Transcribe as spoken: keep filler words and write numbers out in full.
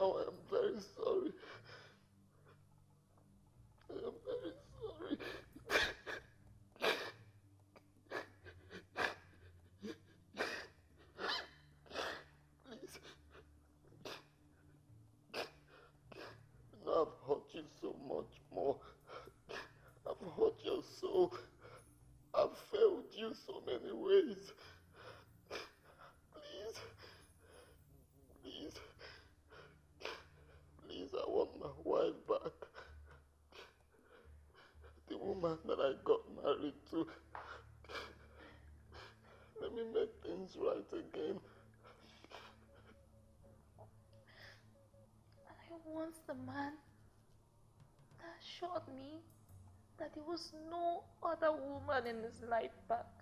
now. I am very sorry. I am very sorry. Please. Now I've hurt you so much more. I've hurt your soul. I've failed you so many ways. Please. Please. Please, I want my wife back. The woman that I got married to. Let me make things right again. I want the man that assured me that there was no other woman in his life back.